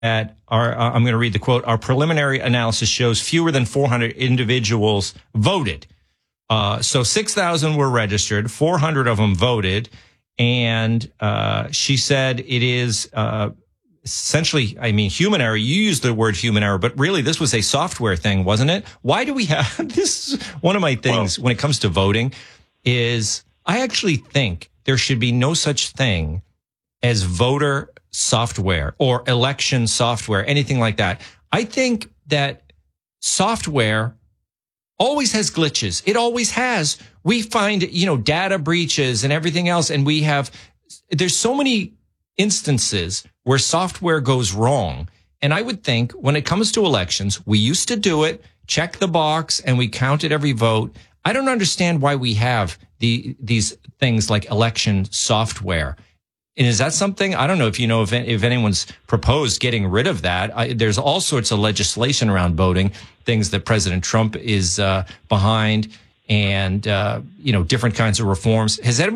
that I'm going to read the quote. Our preliminary analysis shows fewer than 400 individuals voted. So 6,000 were registered, 400 of them voted. And she said it is essentially, I mean, human error. You used the word human error, but really this was a software thing, wasn't it? Why do we have this? Is one of my things when it comes to voting is I actually think there should be no such thing as voter software or election software, anything like that. I think that software always has glitches. It always has. We find, data breaches and everything else. And there's so many instances where software goes wrong. And I would think when it comes to elections, we used to do it, check the box, and we counted every vote. I don't understand why we have these things like election software. And is that something, I don't know if anyone's proposed getting rid of that. There's all sorts of legislation around voting, things that President Trump is behind, and, different kinds of reforms.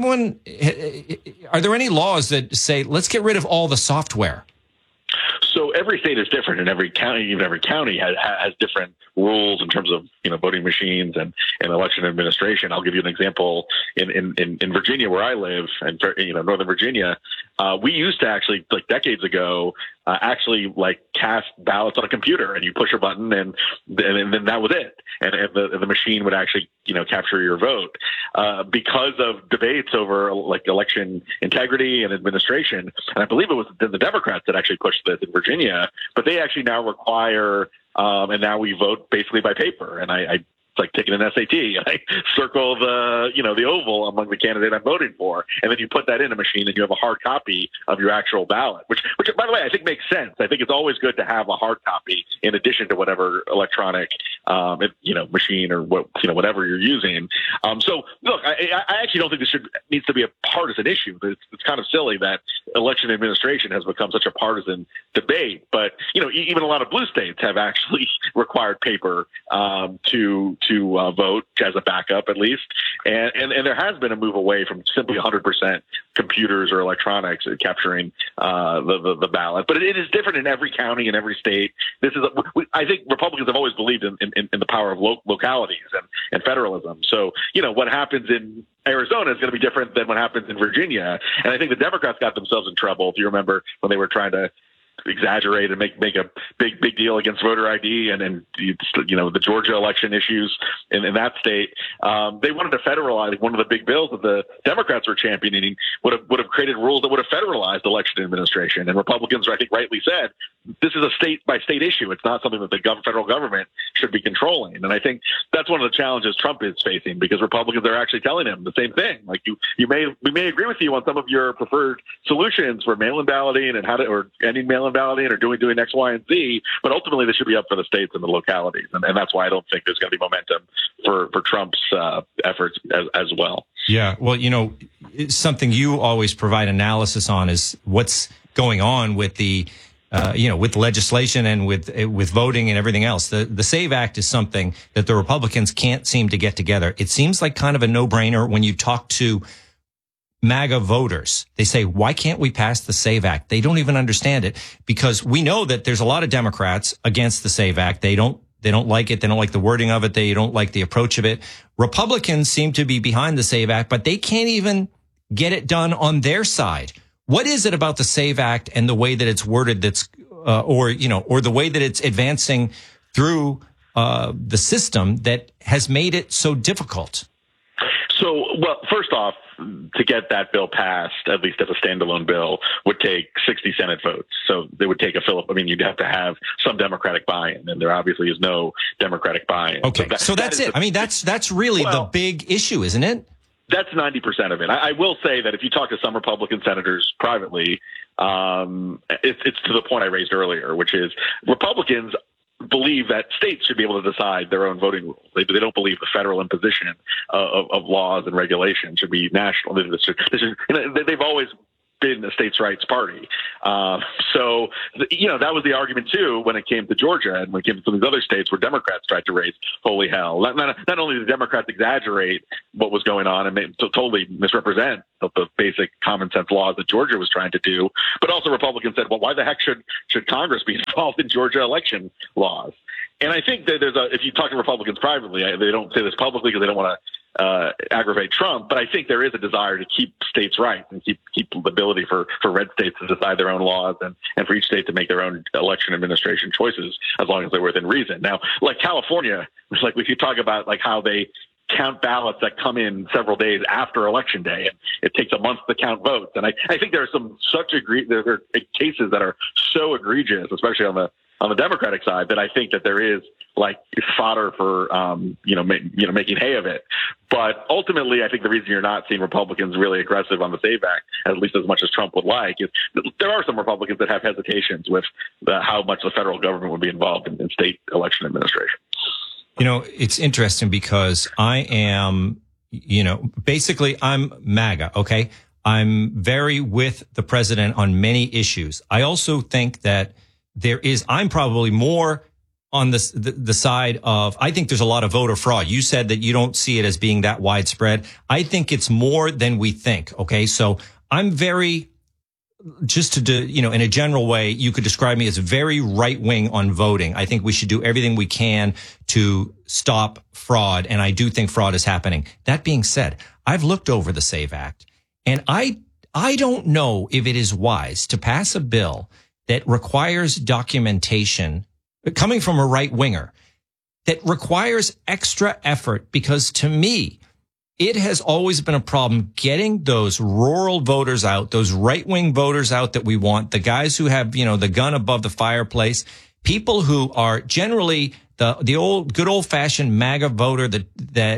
Are there any laws that say, let's get rid of all the software? So every state is different, and every county has different rules in terms of voting machines and election administration. I'll give you an example. In Virginia, where I live, and Northern Virginia, we used to actually, like decades ago, cast ballots on a computer, and you push a button, and then that was it, and the machine would actually capture your vote. Because of debates over election integrity and administration, and I believe it was the Democrats that actually pushed this in Virginia, but they actually now require, and now we vote basically by paper. And I it's like taking an SAT. I circle the oval among the candidate I'm voting for, and then you put that in a machine, and you have a hard copy of your actual ballot. Which, by the way, I think makes sense. I think it's always good to have a hard copy in addition to whatever electronic, machine or whatever you're using. So look, I actually don't think this needs to be a partisan issue. It's kind of silly that election administration has become such a partisan debate. But even a lot of blue states have actually required paper to vote as a backup, at least. And there has been a move away from simply 100% computers or electronics capturing the ballot. But it is different in every county and every state. I think Republicans have always believed in the power of localities and federalism. So, what happens in Arizona is going to be different than what happens in Virginia. And I think the Democrats got themselves in trouble. If you remember when they were trying to exaggerate and make a big deal against voter ID and the Georgia election issues in that state. They wanted to federalize one of the big bills that the Democrats were championing would have created rules that would have federalized election administration. And Republicans, I think, rightly said, this is a state by state issue. It's not something that the federal government should be controlling. And I think that's one of the challenges Trump is facing, because Republicans are actually telling him the same thing. Like we may agree with you on some of your preferred solutions for mail-in balloting and or ending mail-in balloting or doing X, Y, and Z, but ultimately this should be up for the states and the localities. And that's why I don't think there's going to be momentum for Trump's efforts as well. Yeah. Well, something you always provide analysis on is what's going on with the with legislation and with voting and everything else. The SAVE Act is something that the Republicans can't seem to get together. It seems like kind of a no-brainer when you talk to MAGA voters. They say, why can't we pass the SAVE Act? They don't even understand it, because we know that there's a lot of Democrats against the SAVE Act. They don't like it. They don't like the wording of it. They don't like the approach of it. Republicans seem to be behind the SAVE Act, but they can't even get it done on their side. What is it about the SAVE Act and the way that it's worded that's, or the way that it's advancing through the system that has made it so difficult? So, well, first off, to get that bill passed, at least as a standalone bill, would take 60 Senate votes. So they would take you'd have to have some Democratic buy-in, and there obviously is no Democratic buy-in. Okay, so that's it. That's really the big issue, isn't it? That's 90% of it. I will say that if you talk to some Republican senators privately, it's to the point I raised earlier, which is Republicans believe that states should be able to decide their own voting rules. They don't believe the federal imposition of laws and regulations should be national. They've always been a states' rights party. So that was the argument too when it came to Georgia and when it came to some of these other states where Democrats tried to raise holy hell. Not only did Democrats exaggerate what was going on and totally misrepresent the basic common sense laws that Georgia was trying to do, but also Republicans said, well, why the heck should Congress be involved in Georgia election laws? And I think that if you talk to Republicans privately, they don't say this publicly because they don't want to aggravate Trump, but I think there is a desire to keep states' rights and keep the ability for red states to decide their own laws and for each state to make their own election administration choices as long as they're within reason. Now, like California, it's like we could talk about like how they count ballots that come in several days after election day, and it takes a month to count votes. And I think there are there are cases that are so egregious, especially on the Democratic side, that I think that there is like fodder for making hay of it. But ultimately, I think the reason you're not seeing Republicans really aggressive on the SAVE Act, at least as much as Trump would like, is there are some Republicans that have hesitations with how much the federal government would be involved in state election administration. It's interesting because I am, basically I'm MAGA. Okay. I'm very with the president on many issues. I also think that I'm probably more on the side of, I think there's a lot of voter fraud. You said that you don't see it as being that widespread. I think it's more than we think. Okay. So I'm very, in a general way, you could describe me as very right wing on voting. I think we should do everything we can to stop fraud. And I do think fraud is happening. That being said, I've looked over the SAVE Act and I don't know if it is wise to pass a bill that requires documentation coming from a right winger that requires extra effort, because to me, it has always been a problem getting those rural voters out, those right-wing voters out that we want, the guys who have, the gun above the fireplace, people who are generally the good old-fashioned MAGA voter that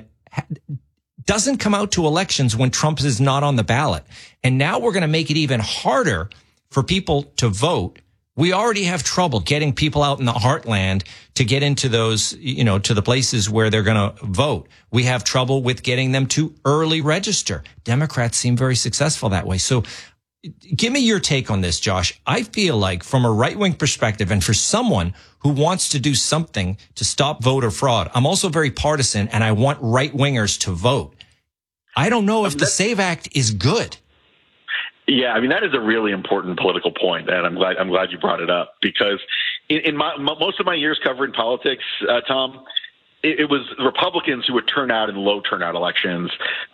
doesn't come out to elections when Trump is not on the ballot. And now we're going to make it even harder for people to vote. We already have trouble getting people out in the heartland to get into those, to the places where they're going to vote. We have trouble with getting them to early register. Democrats seem very successful that way. So give me your take on this, Josh. I feel like from a right-wing perspective and for someone who wants to do something to stop voter fraud, I'm also very partisan and I want right-wingers to vote. I don't know if the SAVE Act is good. Yeah, I mean, that is a really important political point, and I'm glad you brought it up, because in most of my years covering politics, Tom, it was Republicans who would turn out in low turnout elections,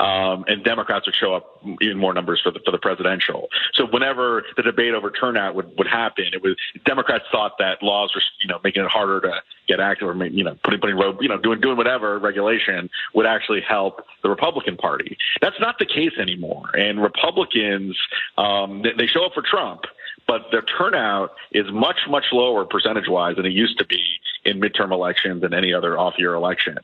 and Democrats would show up in more numbers for the presidential. So whenever the debate over turnout would happen, it was Democrats thought that laws were making it harder to get active, or putting road, doing whatever regulation would actually help the Republican Party. That's not the case anymore, and Republicans they show up for Trump, but their turnout is much, much lower percentage-wise than it used to be in midterm elections and any other off-year election.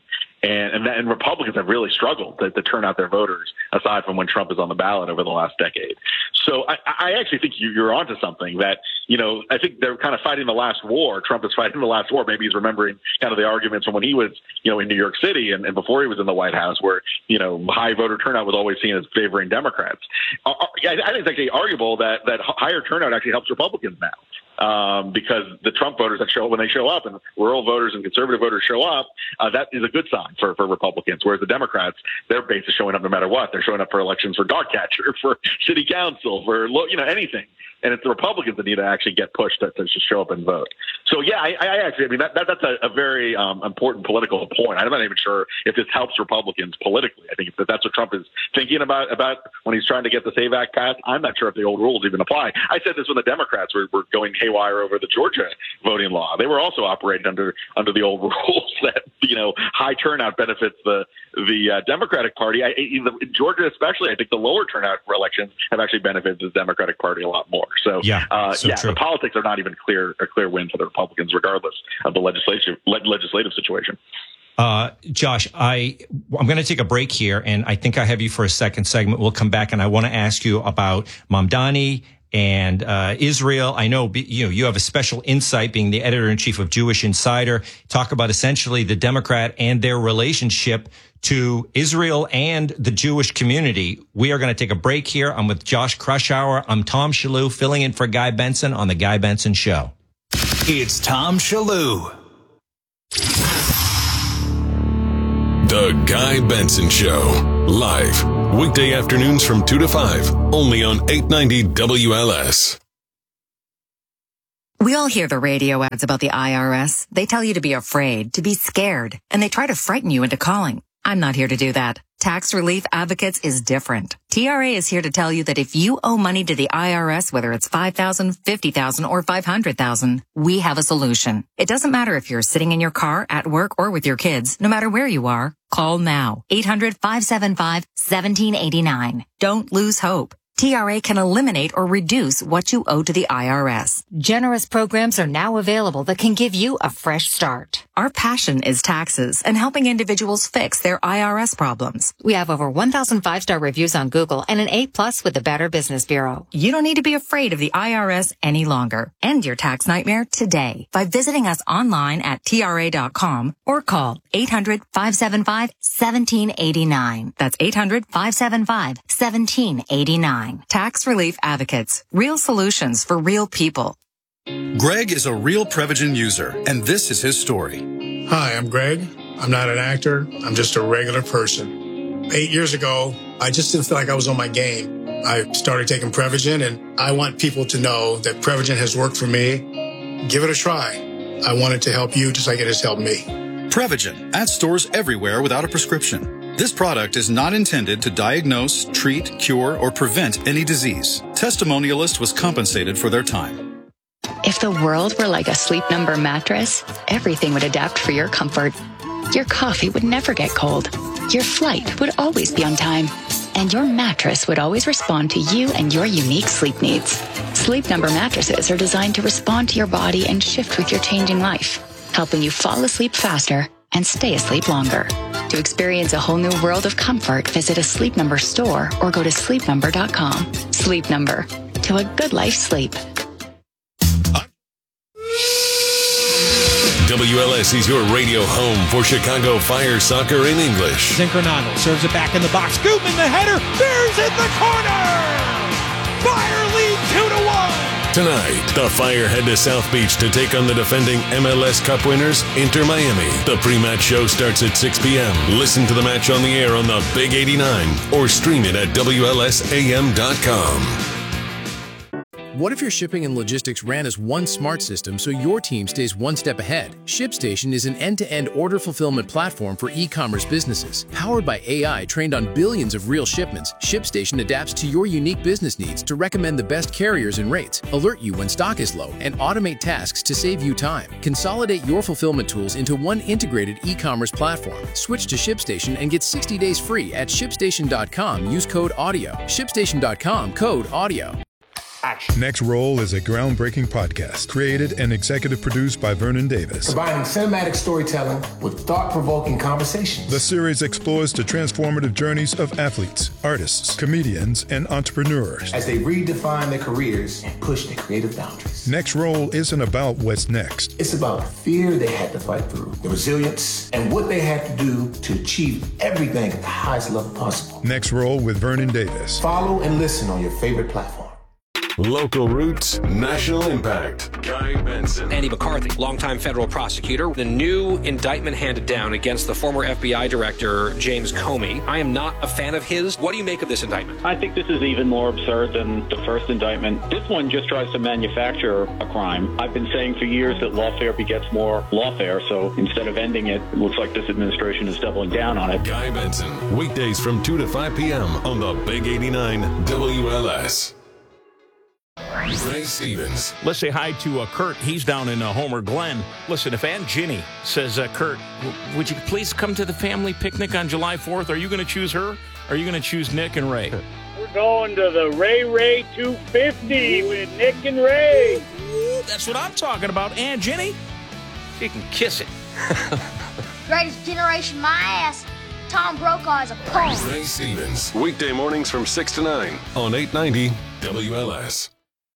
And Republicans have really struggled to turn out their voters, aside from when Trump is on the ballot over the last decade. So I actually think you're onto something that, I think they're kind of fighting the last war. Trump is fighting the last war. Maybe he's remembering kind of the arguments from when he was, in New York City and before he was in the White House, where, high voter turnout was always seen as favoring Democrats. I think it's actually arguable that higher turnout actually helps Republicans now. Because the Trump voters when they show up, and rural voters and conservative voters show up, that is a good sign for Republicans. Whereas the Democrats, their base is showing up no matter what. They're showing up for elections for dog catcher, for city council, for anything. And it's the Republicans that need to actually get pushed to just show up and vote. So yeah, I mean that's a very important political point. I'm not even sure if this helps Republicans politically. I think if that's what Trump is thinking about when he's trying to get the SAVE Act passed, I'm not sure if the old rules even apply. I said this when the Democrats were going haywire over the Georgia voting law. They were also operating under the old rules that high turnout benefits the Democratic Party. In Georgia especially, I think the lower turnout for elections have actually benefited the Democratic Party a lot more. So the politics are not even a clear win for the Republicans, regardless of the legislative situation. Josh, I'm going to take a break here, and I think I have you for a second segment. We'll come back, and I want to ask you about Mamdani and Israel. I know, you have a special insight being the editor-in-chief of Jewish Insider. Talk about essentially the Democrat and their relationship to Israel and the Jewish community. We are going to take a break here. I'm with Josh Krushauer. I'm Tom Shalhoub, filling in for Guy Benson on The Guy Benson Show. It's Tom Shalhoub. The Guy Benson Show. Live. Weekday afternoons from 2 to 5. Only on 890 WLS. We all hear the radio ads about the IRS. They tell you to be afraid, to be scared, and they try to frighten you into calling. I'm not here to do that. Tax Relief Advocates is different. TRA is here to tell you that if you owe money to the IRS, whether it's $5,000, $50,000, or $500,000, we have a solution. It doesn't matter if you're sitting in your car, at work, or with your kids. No matter where you are, call now. 800-575-1789. Don't lose hope. TRA can eliminate or reduce what you owe to the IRS. Generous programs are now available that can give you a fresh start. Our passion is taxes and helping individuals fix their IRS problems. We have over 1,000 5-star reviews on Google and an A+ with the Better Business Bureau. You don't need to be afraid of the IRS any longer. End your tax nightmare today by visiting us online at TRA.com or call 800-575-1789. That's 800-575-1789. Tax Relief Advocates. Real solutions for real people. Greg is a real Prevagen user, and this is his story. Hi, I'm Greg. I'm not an actor. I'm just a regular person. 8 years ago, I just didn't feel like I was on my game. I started taking Prevagen, and I want people to know that Prevagen has worked for me. Give it a try. I want it to help you just like it has helped me. Prevagen, at stores everywhere without a prescription. This product is not intended to diagnose, treat, cure, or prevent any disease. Testimonialist was compensated for their time. If the world were like a Sleep Number mattress, everything would adapt for your comfort. Your coffee would never get cold. Your flight would always be on time. And your mattress would always respond to you and your unique sleep needs. Sleep Number mattresses are designed to respond to your body and shift with your changing life, helping you fall asleep faster and stay asleep longer. To experience a whole new world of comfort, visit a Sleep Number store or go to sleepnumber.com. Sleep Number. To a good life sleep. WLS is your radio home for Chicago Fire soccer in English. Zincronado serves it back in the box. Gutman, the header. Bears in the corner. Fire lead 2-1. Tonight, the Fire head to South Beach to take on the defending MLS Cup winners, Inter Miami. The pre-match show starts at 6 p.m. Listen to the match on the air on the Big 89 or stream it at WLSAM.com. What if your shipping and logistics ran as one smart system so your team stays one step ahead? ShipStation is an end-to-end order fulfillment platform for e-commerce businesses. Powered by AI trained on billions of real shipments, ShipStation adapts to your unique business needs to recommend the best carriers and rates, alert you when stock is low, and automate tasks to save you time. Consolidate your fulfillment tools into one integrated e-commerce platform. Switch to ShipStation and get 60 days free at ShipStation.com. Use code AUDIO. ShipStation.com, code AUDIO. Next Roll is a groundbreaking podcast created and executive produced by Vernon Davis. Combining cinematic storytelling with thought-provoking conversations. The series explores the transformative journeys of athletes, artists, comedians, and entrepreneurs as they redefine their careers and push their creative boundaries. Next Roll isn't about what's next. It's about the fear they had to fight through, the resilience, and what they had to do to achieve everything at the highest level possible. Next Roll with Vernon Davis. Follow and listen on your favorite platform. Local roots, national impact. Guy Benson. Andy McCarthy, longtime federal prosecutor. The new indictment handed down against the former FBI director, James Comey. I am not a fan of his. What do you make of this indictment? I think this is even more absurd than the first indictment. This one just tries to manufacture a crime. I've been saying for years that lawfare begets more lawfare, so instead of ending it, it looks like this administration is doubling down on it. Guy Benson, weekdays from 2 to 5 p.m. on the Big 89 WLS. Ray Stevens. Let's say hi to Kurt. He's down in Homer Glen. Listen, if Aunt Ginny says, Kurt, would you please come to the family picnic on July 4th? Are you going to choose her? Or are you going to choose Nick and Ray? We're going to the Ray 250 with Nick and Ray. Ooh, that's what I'm talking about. Aunt Ginny, she can kiss it. Greatest generation, my ass. Tom Brokaw is a punk. Ray Stevens. Weekday mornings from 6 to 9 on 890 WLS.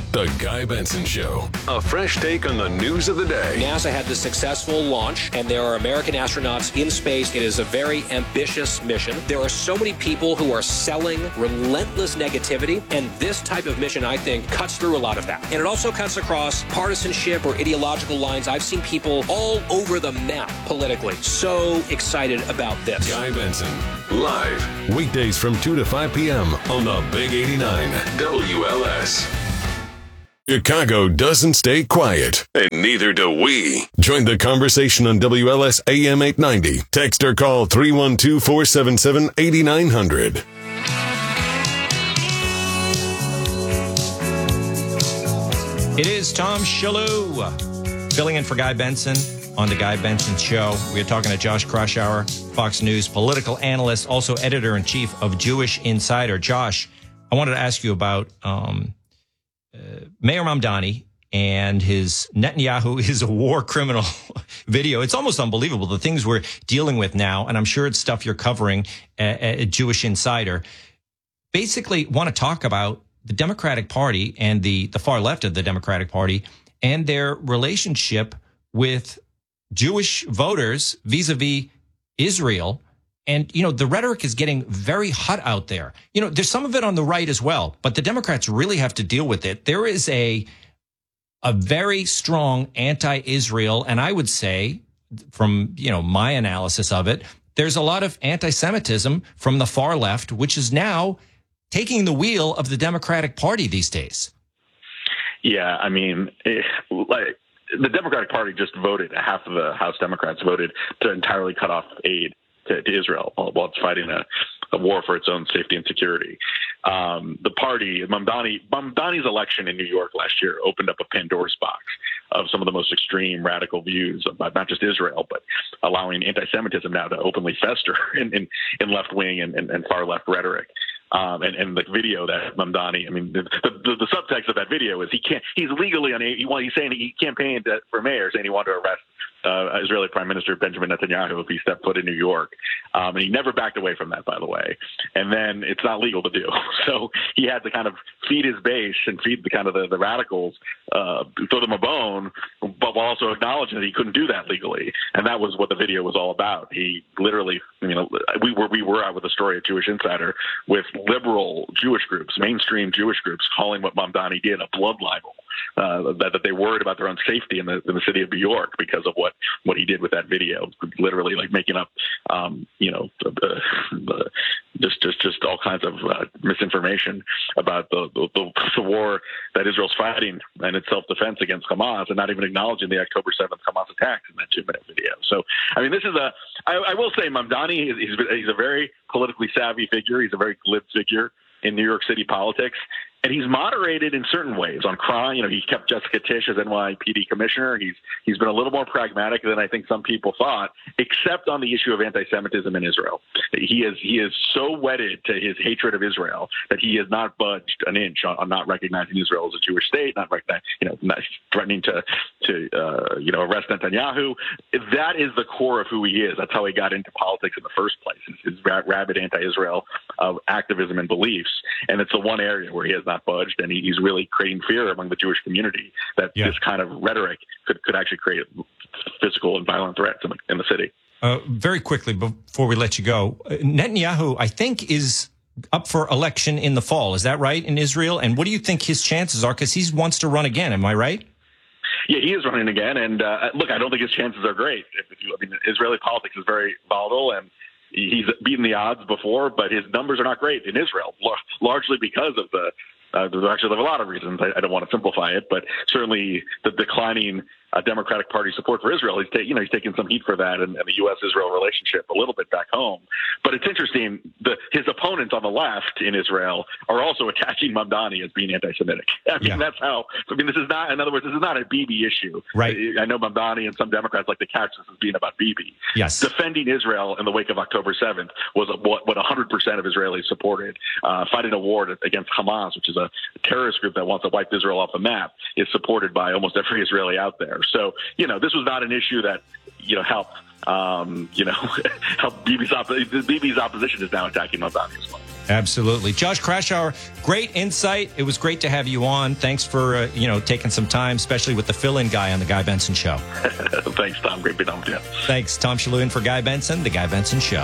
The Guy Benson Show. A fresh take on the news of the day. NASA had the successful launch, and there are American astronauts in space. It is a very ambitious mission. There are so many people who are selling relentless negativity, and this type of mission, I think, cuts through a lot of that. And it also cuts across partisanship or ideological lines. I've seen people all over the map politically. So excited about this. Guy Benson, live, weekdays from 2 to 5 p.m. on the Big 89 WLS. Chicago doesn't stay quiet, and neither do we. Join the conversation on WLS AM 890. Text or call 312-477-8900. It is Tom Shalhoub filling in for Guy Benson on the Guy Benson Show. We are talking to Josh Kraushaar, Fox News political analyst, also editor-in-chief of Jewish Insider. Josh, I wanted to ask you about Mayor Mamdani and his Netanyahu is a war criminal video. It's almost unbelievable, the things we're dealing with now, and I'm sure it's stuff you're covering at Jewish Insider. Basically want to talk about the Democratic Party and the far left of the Democratic Party and their relationship with Jewish voters vis-a-vis Israel. And, you know, the rhetoric is getting very hot out there. You know, there's some of it on the right as well, but the Democrats really have to deal with it. There is a very strong anti-Israel, and I would say, from, you know, my analysis of it, there's a lot of anti-Semitism from the far left, which is now taking the wheel of the Democratic Party these days. Yeah, I mean, the Democratic Party just voted, half of the House Democrats voted to entirely cut off aid to Israel while it's fighting a war for its own safety and security. The party, Mamdani's election in New York last year opened up a Pandora's box of some of the most extreme radical views about not just Israel, but allowing anti-Semitism now to openly fester in left-wing and far-left rhetoric. And the video that Mamdani, I mean, the subtext of that video is he's legally unable, he's saying he campaigned for mayor, saying he wanted to arrest Israeli Prime Minister Benjamin Netanyahu if he stepped foot in New York. And he never backed away from that, by the way. And then it's not legal to do. So he had to kind of feed his base and feed the kind of the radicals, throw them a bone, but while also acknowledging that he couldn't do that legally. And that was what the video was all about. He literally, you know, we were out with a story at Jewish Insider with liberal Jewish groups, mainstream Jewish groups, calling what Mamdani did a blood libel. That they worried about their own safety in the city of New York because of what he did with that video, literally like making up, just all kinds of misinformation about the war that Israel's fighting and its self-defense against Hamas, and not even acknowledging the October 7th Hamas attacks in that 2-minute video. So, I mean, this is I will say Mamdani, he's a very politically savvy figure. He's a very glib figure in New York City politics. And he's moderated in certain ways on crime. You know, he kept Jessica Tisch as NYPD commissioner. He's been a little more pragmatic than I think some people thought, except on the issue of anti-Semitism in Israel. He is so wedded to his hatred of Israel that he has not budged an inch on not recognizing Israel as a Jewish state, not threatening to arrest Netanyahu. That is the core of who he is. That's how he got into politics in the first place. His rabid anti-Israel activism and beliefs, and it's the one area where he has not budged, and he's really creating fear among the Jewish community that this kind of rhetoric could actually create physical and violent threats in the city. Very quickly, before we let you go, Netanyahu, I think, is up for election in the fall. Is that right, in Israel? And what do you think his chances are? Because he wants to run again. Am I right? Yeah, he is running again. And look, I don't think his chances are great. Israeli politics is very volatile, and he's beaten the odds before, but his numbers are not great in Israel, largely because of there's actually a lot of reasons. I don't want to simplify it, but certainly the declining Democratic Party support for Israel. He's taking some heat for that and the U.S.-Israel relationship a little bit back home. But it's interesting, his opponents on the left in Israel are also attacking Mamdani as being anti-Semitic. That's how. This is not. In other words, this is not a Bibi issue. Right. I know Mamdani and some Democrats like to couch this as being about Bibi. Yes. Defending Israel in the wake of October 7th was what 100% of Israelis supported. Fighting a war against Hamas, which is a terrorist group that wants to wipe Israel off the map, is supported by almost every Israeli out there. So, this was not an issue that, helped, help Bibi's opposition is now attacking Mamdani as well. Absolutely. Josh Kraushaar, great insight. It was great to have you on. Thanks for, taking some time, especially with the fill-in guy on The Guy Benson Show. Thanks, Tom. Great being on with you. Thanks. Tom Shallou in for Guy Benson, The Guy Benson Show.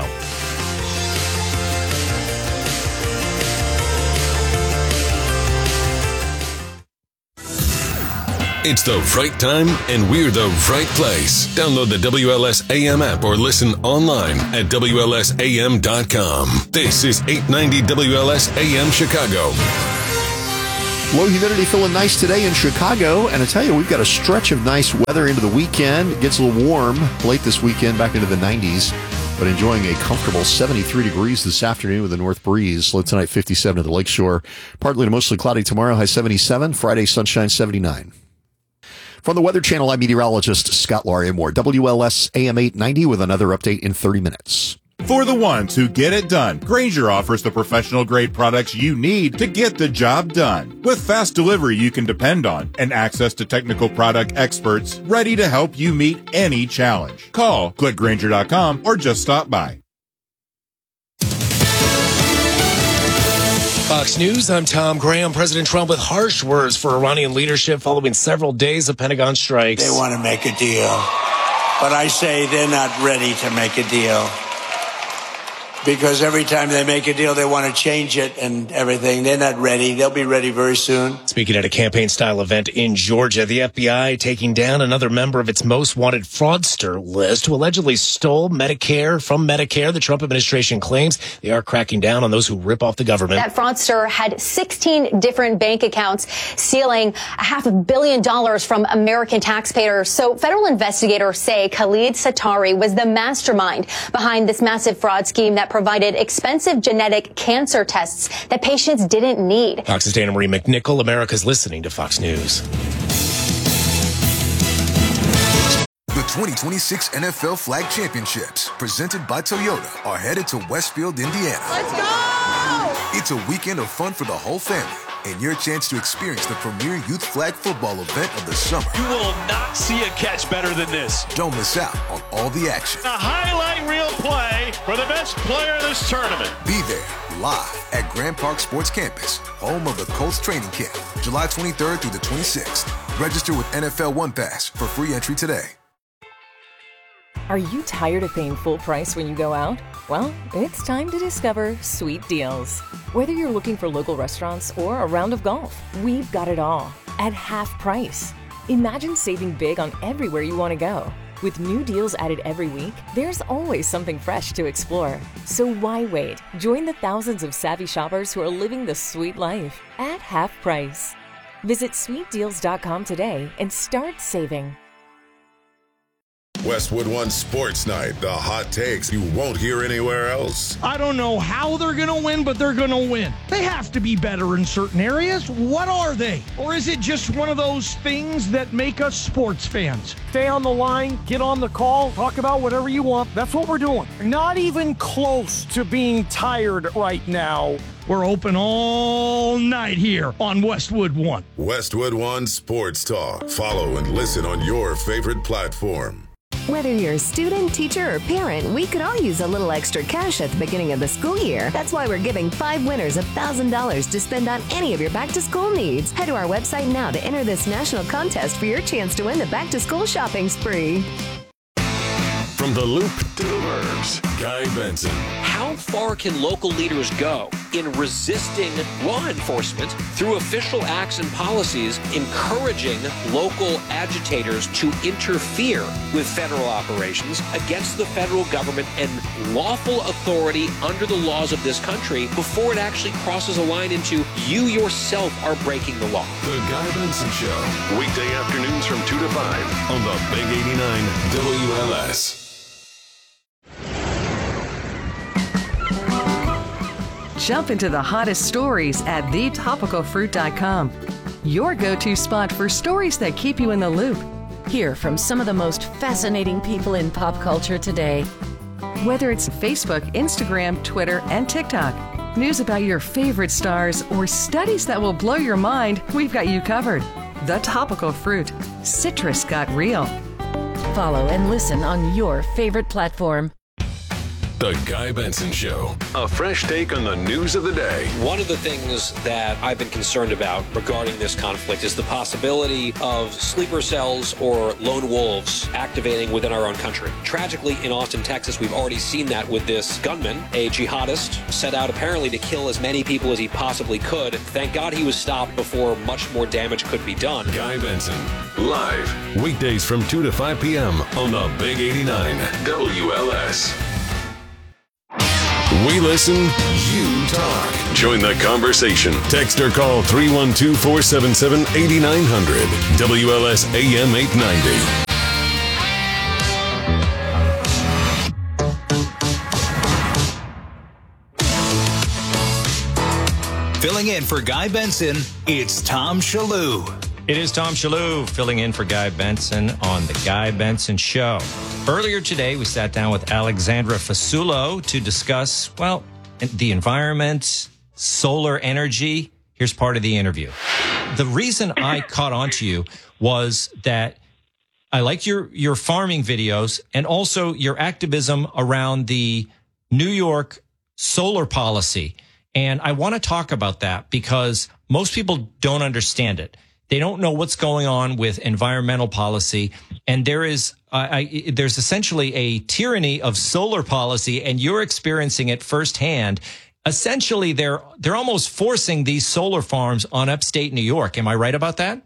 It's the right time, and we're the right place. Download the WLS AM app or listen online at WLSAM.com. This is 890 WLS AM Chicago. Low humidity feeling nice today in Chicago, and I tell you, we've got a stretch of nice weather into the weekend. It gets a little warm late this weekend, back into the 90s, but enjoying a comfortable 73 degrees this afternoon with a north breeze. Low tonight 57 at the lakeshore. Partly to mostly cloudy tomorrow, high 77. Friday, sunshine 79. From the Weather Channel, I'm meteorologist Scott Laurier-Moore. WLS AM 890 with another update in 30 minutes. For the ones who get it done, Grainger offers the professional-grade products you need to get the job done. With fast delivery you can depend on and access to technical product experts ready to help you meet any challenge. Call, click Grainger.com, or just stop by. Fox News, I'm Tom Graham. President Trump with harsh words for Iranian leadership following several days of Pentagon strikes. They want to make a deal, but I say they're not ready to make a deal. Because every time they make a deal, they want to change it and everything. They're not ready. They'll be ready very soon. Speaking at a campaign-style event in Georgia, the FBI taking down another member of its most wanted fraudster list who allegedly stole Medicare from Medicare. The Trump administration claims they are cracking down on those who rip off the government. That fraudster had 16 different bank accounts, stealing $500 million from American taxpayers. So federal investigators say Khalid Satari was the mastermind behind this massive fraud scheme that provided expensive genetic cancer tests that patients didn't need. Fox's Dana Marie McNichol. America's listening to Fox News. The 2026 NFL Flag Championships, presented by Toyota, are headed to Westfield, Indiana. Let's go! It's a weekend of fun for the whole family, and your chance to experience the premier youth flag football event of the summer. You will not see a catch better than this. Don't miss out on all the action. A highlight reel play for the best player of this tournament. Be there live at Grand Park Sports Campus, home of the Colts training camp, July 23rd through the 26th. Register with NFL One Pass for free entry today. Are you tired of paying full price when you go out? Well, it's time to discover Sweet Deals. Whether you're looking for local restaurants or a round of golf, we've got it all at half price. Imagine saving big on everywhere you want to go. With new deals added every week, there's always something fresh to explore. So why wait? Join the thousands of savvy shoppers who are living the sweet life at half price. Visit sweetdeals.com today and start saving. Westwood One Sports Night, the hot takes you won't hear anywhere else. I don't know how they're going to win, but they're going to win. They have to be better in certain areas. What are they? Or is it just one of those things that make us sports fans? Stay on the line, get on the call, talk about whatever you want. That's what we're doing. Not even close to being tired right now. We're open all night here on Westwood One. Westwood One Sports Talk. Follow and listen on your favorite platform. Whether you're a student, teacher, or parent, we could all use a little extra cash at the beginning of the school year. That's why we're giving 5 winners $1,000 to spend on any of your back-to-school needs. Head to our website now to enter this national contest for your chance to win the back-to-school shopping spree. From the Loop to the Burbs, Guy Benson. How far can local leaders go in resisting law enforcement through official acts and policies, encouraging local agitators to interfere with federal operations against the federal government and lawful authority under the laws of this country before it actually crosses a line into you yourself are breaking the law? The Guy Benson Show, weekday afternoons from 2 to 5 on the Big 89 WLS. Jump into the hottest stories at thetopicalfruit.com. Your go-to spot for stories that keep you in the loop. Hear from some of the most fascinating people in pop culture today. Whether it's Facebook, Instagram, Twitter, and TikTok, news about your favorite stars, or studies that will blow your mind, we've got you covered. The Topical Fruit. Citrus got real. Follow and listen on your favorite platform. The Guy Benson Show. A fresh take on the news of the day. One of the things that I've been concerned about regarding this conflict is the possibility of sleeper cells or lone wolves activating within our own country. Tragically, in Austin, Texas, we've already seen that with this gunman, a jihadist, set out apparently to kill as many people as he possibly could. Thank God he was stopped before much more damage could be done. Guy Benson, live, weekdays from 2 to 5 p.m. on the Big 89 WLS. We listen, you talk. Join the conversation. Text or call 312-477-8900. WLS AM 890. Filling in for Guy Benson, it's Tom Shallou. It is Tom Shallou filling in for Guy Benson on The Guy Benson Show. Earlier today, we sat down with Alexandra Fasulo to discuss, well, the environment, solar energy. Here's part of the interview. The reason I caught on to you was that I like your farming videos and also your activism around the New York solar policy. And I want to talk about that because most people don't understand it. They don't know what's going on with environmental policy. And there's essentially a tyranny of solar policy, and you're experiencing it firsthand. Essentially, they're almost forcing these solar farms on upstate New York. Am I right about that?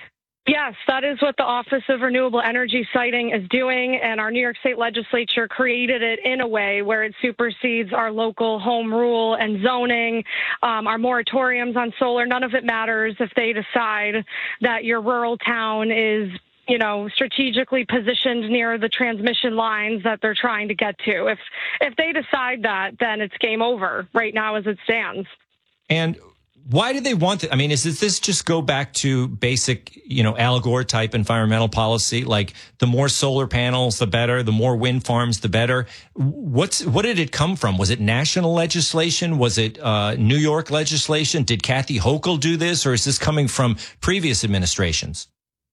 Yes, that is what the Office of Renewable Energy Siting is doing, and our New York State Legislature created it in a way where it supersedes our local home rule and zoning, our moratoriums on solar. None of it matters if they decide that your rural town is, strategically positioned near the transmission lines that they're trying to get to. If they decide that, then it's game over right now as it stands. And why do they want it? I mean, does this just go back to basic, Al Gore type environmental policy? Like the more solar panels, the better, the more wind farms, the better. What did it come from? Was it national legislation? Was it New York legislation? Did Kathy Hochul do this, or is this coming from previous administrations?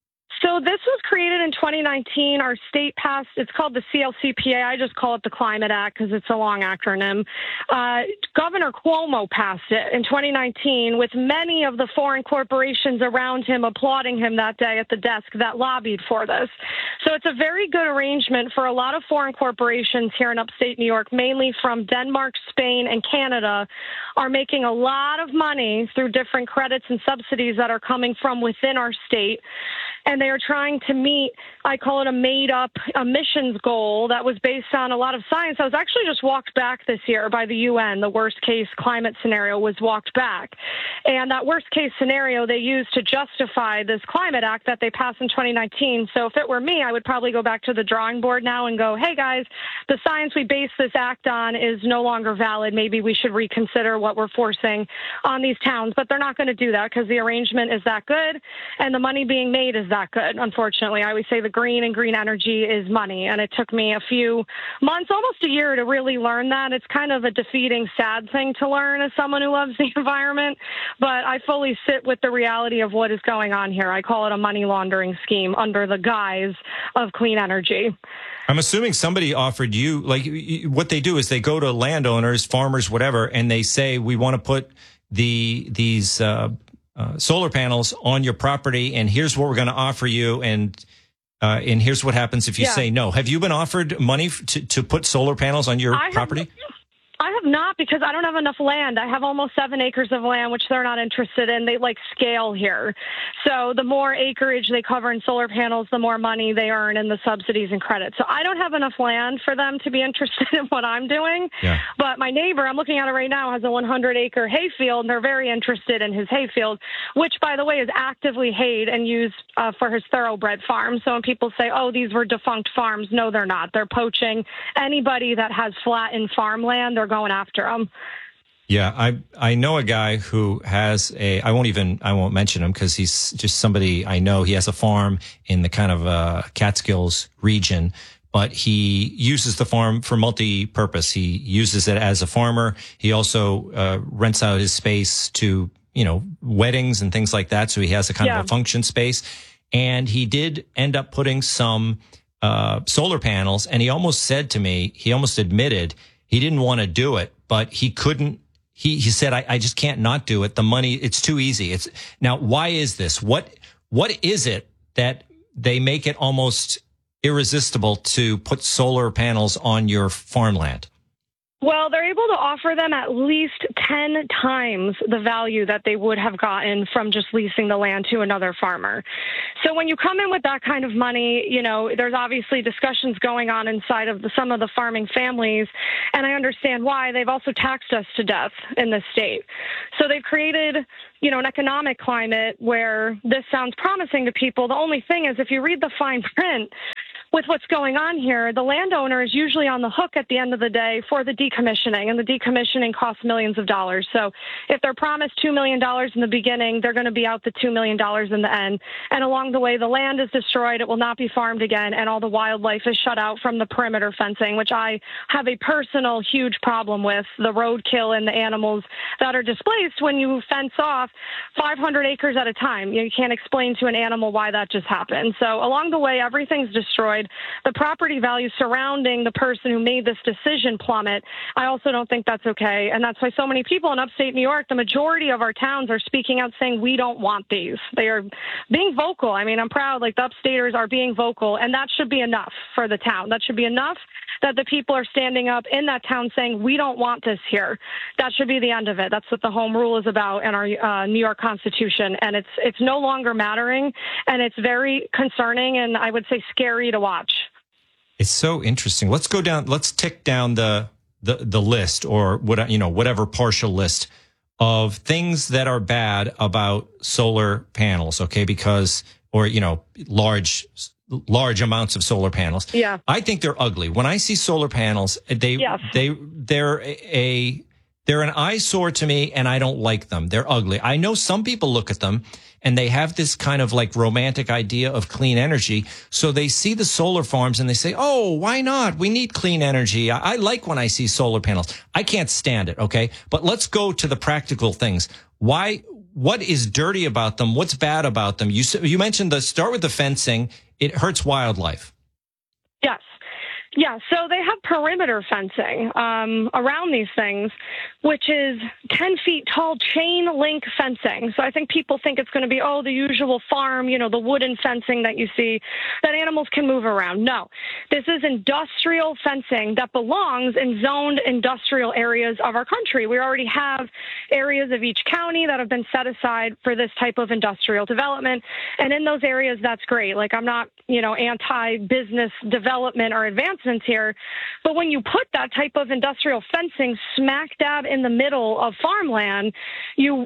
So this was created in 2019. Our state passed, it's called the CLCPA. I just call it the Climate Act because it's a long acronym. Governor Cuomo passed it in 2019 with many of the foreign corporations around him applauding him that day at the desk that lobbied for this. So it's a very good arrangement for a lot of foreign corporations here in upstate New York, mainly from Denmark, Spain, and Canada, are making a lot of money through different credits and subsidies that are coming from within our state. And they are trying to meet, I call it a made-up emissions goal that was based on a lot of science. I was actually just walked back this year by the UN. The worst-case climate scenario was walked back. And that worst-case scenario they used to justify this Climate Act that they passed in 2019. So if it were me, I would probably go back to the drawing board now and go, hey, guys, the science we base this act on is no longer valid. Maybe we should reconsider what we're forcing on these towns. But they're not going to do that because the arrangement is that good and the money being made is that good. Unfortunately, I always say the green and green energy is money. And it took me a few months, almost a year, to really learn that. It's kind of a defeating, sad thing to learn as someone who loves the environment. But I fully sit with the reality of what is going on here. I call it a money laundering scheme under the guise of clean energy. I'm assuming somebody offered you, like, what they do is they go to landowners, farmers, whatever, and they say, we want to put these solar panels on your property, and here's what we're going to offer you, and here's what happens if you say no. Have you been offered money to put solar panels on your property? I have not, because I don't have enough land. I have almost 7 acres of land, which they're not interested in. They like scale here. So the more acreage they cover in solar panels, the more money they earn in the subsidies and credits. So I don't have enough land for them to be interested in what I'm doing. Yeah. But my neighbor, I'm looking at it right now, has a 100-acre hayfield, and they're very interested in his hayfield, which, by the way, is actively hayed and used for his thoroughbred farm. So when people say, oh, these were defunct farms, no, they're not. They're poaching anybody that has flattened farmland. They're going after them. Yeah, I know a guy who has I won't mention him because he's just somebody I know. He has a farm in the kind of Catskills region, but he uses the farm for multi-purpose. He uses it as a farmer. He also rents out his space to, weddings and things like that. So he has a kind of a function space. And he did end up putting some solar panels. And he almost said to me, he almost admitted he didn't want to do it, but he couldn't. He said, I just can't not do it. The money, it's too easy. Now, why is this? What is it that they make it almost irresistible to put solar panels on your farmland? Well, they're able to offer them at least 10 times the value that they would have gotten from just leasing the land to another farmer. So when you come in with that kind of money, there's obviously discussions going on inside of some of the farming families, and I understand why. They've also taxed us to death in this state. So they've created, an economic climate where this sounds promising to people. The only thing is, if you read the fine print, with what's going on here, the landowner is usually on the hook at the end of the day for the decommissioning, and the decommissioning costs millions of dollars. So if they're promised $2 million in the beginning, they're going to be out the $2 million in the end. And along the way, the land is destroyed. It will not be farmed again, and all the wildlife is shut out from the perimeter fencing, which I have a personal huge problem with, the roadkill and the animals that are displaced when you fence off 500 acres at a time. You can't explain to an animal why that just happened. So along the way, everything's destroyed. The property value surrounding the person who made this decision plummet. I also don't think that's okay. And that's why so many people in upstate New York, the majority of our towns are speaking out saying, we don't want these. They are being vocal. I mean, I'm proud, the upstaters are being vocal, and that should be enough for the town. That should be enough that the people are standing up in that town saying, we don't want this here. That should be the end of it. That's what the home rule is about in our New York Constitution. And it's no longer mattering, and it's very concerning and I would say scary to watch. It's so interesting. Let's tick down the list, or whatever partial list of things that are bad about solar panels. Okay. Large amounts of solar panels. Yeah. I think they're ugly. When I see solar panels, they're an eyesore to me, and I don't like them. They're ugly. I know some people look at them and they have this kind of romantic idea of clean energy. So they see the solar farms and they say, oh, why not? We need clean energy. I like when I see solar panels. I can't stand it. Okay. But let's go to the practical things. What is dirty about them? What's bad about them? You mentioned start with the fencing. It hurts wildlife. Yes. Yeah, so they have perimeter fencing around these things, which is 10 feet tall chain link fencing. So I think people think it's going to be, the usual farm, the wooden fencing that you see that animals can move around. No, this is industrial fencing that belongs in zoned industrial areas of our country. We already have areas of each county that have been set aside for this type of industrial development. And in those areas, that's great. I'm not, anti-business development or advancements here. But when you put that type of industrial fencing smack dab in the middle of farmland, you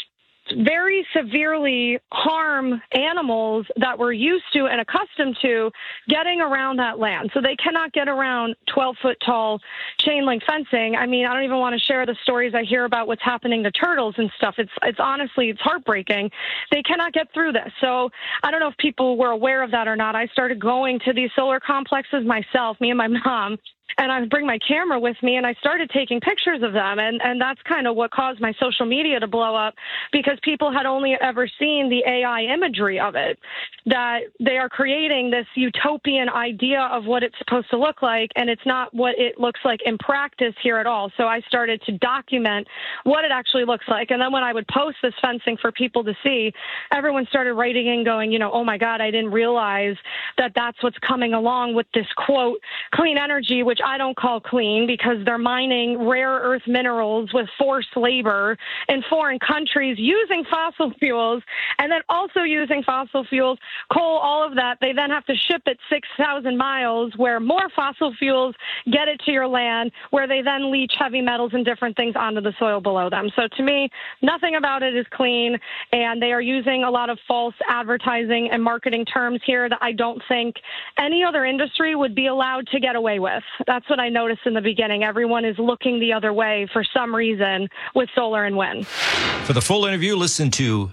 very severely harm animals that we're used to and accustomed to getting around that land. So they cannot get around 12-foot tall chain link fencing. I mean, I don't even want to share the stories I hear about what's happening to turtles and stuff. It's honestly, it's heartbreaking. They cannot get through this. So I don't know if people were aware of that or not. I started going to these solar complexes myself, me and my mom. And I would bring my camera with me, and I started taking pictures of them. And that's kind of what caused my social media to blow up, because people had only ever seen the AI imagery of it, that they are creating this utopian idea of what it's supposed to look like, and it's not what it looks like in practice here at all. So I started to document what it actually looks like. And then when I would post this fencing for people to see, everyone started writing in going, oh my God, I didn't realize that that's what's coming along with this, quote, clean energy, which I don't call clean, because they're mining rare earth minerals with forced labor in foreign countries using fossil fuels, and then also using fossil fuels, coal, all of that. They then have to ship it 6,000 miles where more fossil fuels get it to your land, where they then leach heavy metals and different things onto the soil below them. So to me, nothing about it is clean, and they are using a lot of false advertising and marketing terms here that I don't think any other industry would be allowed to get away with. That's what I noticed in the beginning. Everyone is looking the other way for some reason with solar and wind. For the full interview, listen to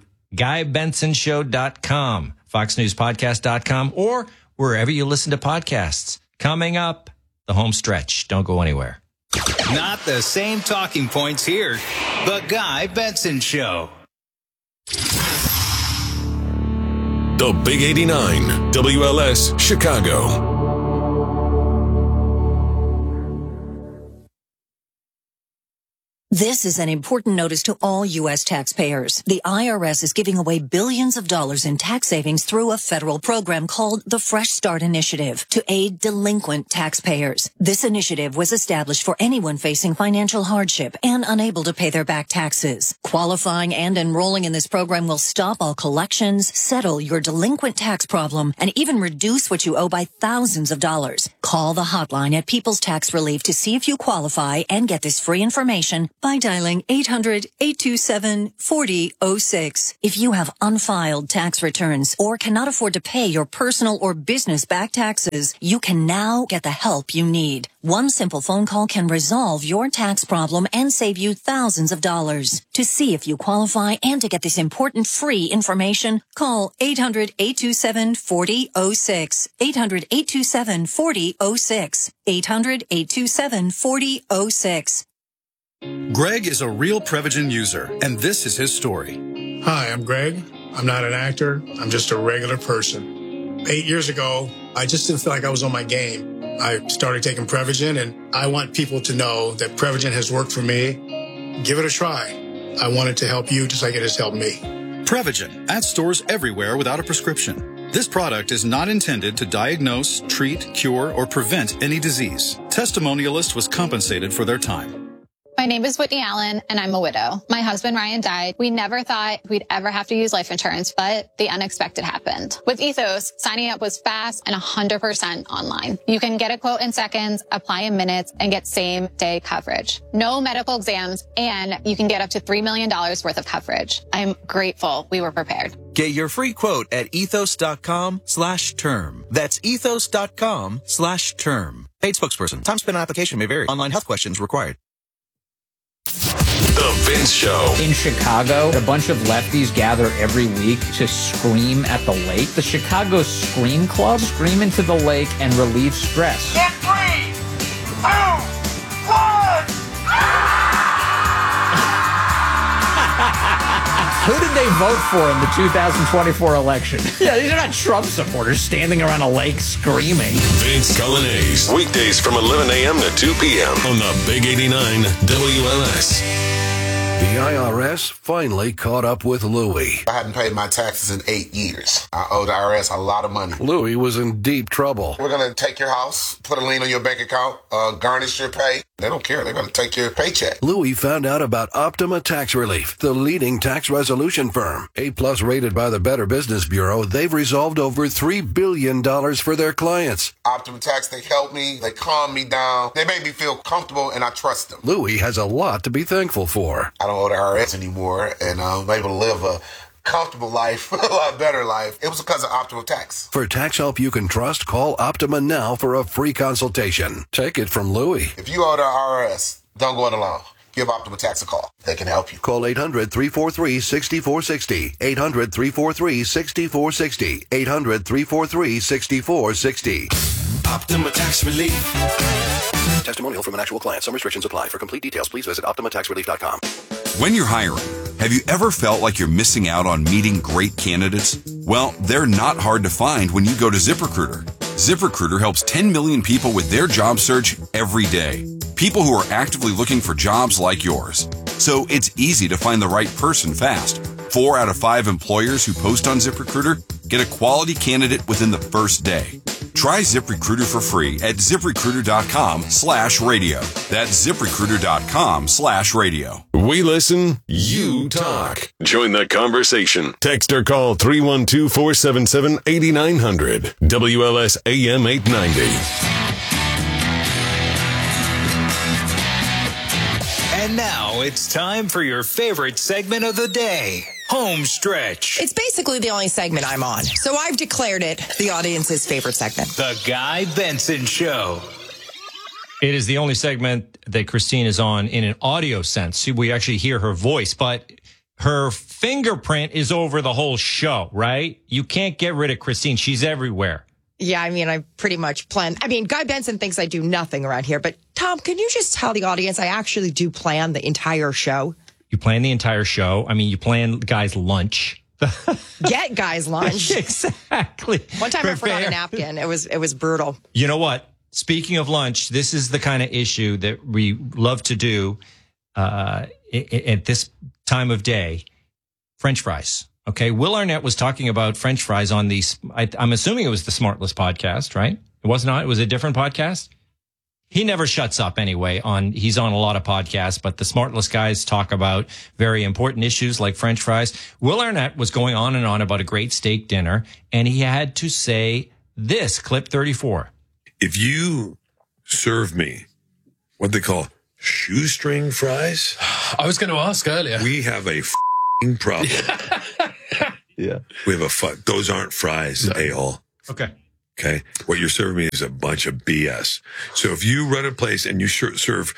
GuyBensonShow.com, FoxNewsPodcast.com, or wherever you listen to podcasts. Coming up, the home stretch. Don't go anywhere. Not the same talking points here. The Guy Benson Show. The Big 89, WLS, Chicago. This is an important notice to all U.S. taxpayers. The IRS is giving away billions of dollars in tax savings through a federal program called the Fresh Start Initiative to aid delinquent taxpayers. This initiative was established for anyone facing financial hardship and unable to pay their back taxes. Qualifying and enrolling in this program will stop all collections, settle your delinquent tax problem, and even reduce what you owe by thousands of dollars. Call the hotline at People's Tax Relief to see if you qualify and get this free information by dialing 800-827-4006. If you have unfiled tax returns or cannot afford to pay your personal or business back taxes, you can now get the help you need. One simple phone call can resolve your tax problem and save you thousands of dollars. To see if you qualify and to get this important free information, call 800-827-4006. 800-827-4006. 800-827-4006. Greg is a real Prevagen user, and this is his story. Hi, I'm Greg. I'm not an actor. I'm just a regular person. 8 years ago, I just didn't feel like I was on my game. I started taking Prevagen, and I want people to know that Prevagen has worked for me. Give it a try. I want it to help you just like it has helped me. Prevagen, at stores everywhere without a prescription. This product is not intended to diagnose, treat, cure, or prevent any disease. Testimonialist was compensated for their time. My name is Whitney Allen, and I'm a widow. My husband, Ryan, died. We never thought we'd ever have to use life insurance, but the unexpected happened. With Ethos, signing up was fast and 100% online. You can get a quote in seconds, apply in minutes, and get same-day coverage. No medical exams, and you can get up to $3 million worth of coverage. I'm grateful we were prepared. Get your free quote at ethos.com/term. That's ethos.com/term. Paid spokesperson. Time spent on application may vary. Online health questions required. The Vince Show. In Chicago, a bunch of lefties gather every week to scream at the lake. The Chicago Scream Club scream into the lake and relieve stress. In 3, 2, 1. Who did they vote for in the 2024 election? Yeah, these are not Trump supporters standing around a lake screaming. Vince Coglianese. Weekdays from 11 a.m. to 2 p.m. on the Big 89 WLS. The IRS finally caught up with Louie. I hadn't paid my taxes in 8 years. I owe the IRS a lot of money. Louie was in deep trouble. We're going to take your house, put a lien on your bank account, garnish your pay. They don't care. They're going to take your paycheck. Louie found out about Optima Tax Relief, the leading tax resolution firm. A-plus rated by the Better Business Bureau, they've resolved over $3 billion for their clients. Optima Tax, they help me. They calm me down. They make me feel comfortable, and I trust them. Louie has a lot to be thankful for. I don't owe the IRS anymore, and I'm able to live a comfortable life, a lot better life. It was because of Optima Tax. For tax help you can trust, call Optima now for a free consultation. Take it from Louie. If you owe the IRS, don't go it alone. Give Optima Tax a call. They can help you. Call 800-343-6460. 800-343-6460. 800-343-6460. Optima Tax Relief. Testimonial from an actual client. Some restrictions apply. For complete details, please visit OptimaTaxRelief.com. When you're hiring, have you ever felt like you're missing out on meeting great candidates? Well, they're not hard to find when you go to ZipRecruiter. ZipRecruiter helps 10 million people with their job search every day. People who are actively looking for jobs like yours. So it's easy to find the right person fast. 4 out of 5 employers who post on ZipRecruiter get a quality candidate within the first day. Try ZipRecruiter for free at ZipRecruiter.com/radio. That's ZipRecruiter.com/radio. We listen, you talk. Join the conversation. Text or call 312-477-8900. WLS AM 890. And now it's time for your favorite segment of the day, Home Stretch. It's basically the only segment I'm on, so I've declared it the audience's favorite segment. The Guy Benson Show. It is the only segment that Christine is on in an audio sense. We actually hear her voice, but her fingerprint is over the whole show, right? You can't get rid of Christine. She's everywhere. Yeah, I mean, I pretty much plan. I mean, Guy Benson thinks I do nothing around here. But, Tom, can you just tell the audience I actually do plan the entire show? You plan the entire show. I mean, you plan Guy's lunch. Get Guy's lunch. Exactly. One time I forgot a napkin. It was brutal. You know what? Speaking of lunch, this is the kind of issue that we love to do at this time of day. French fries. Okay, Will Arnett was talking about French fries on the, I'm assuming it was the Smartless podcast, right? It was not. It was a different podcast. He never shuts up anyway. He's on a lot of podcasts, but the Smartless guys talk about very important issues like French fries. Will Arnett was going on and on about a great steak dinner, and he had to say this, clip 34. If you serve me what they call shoestring fries, I was going to ask earlier. We have a problem. Yeah. We have those aren't fries, a-hole. Okay. Okay. What you're serving me is a bunch of BS. So if you run a place and you serve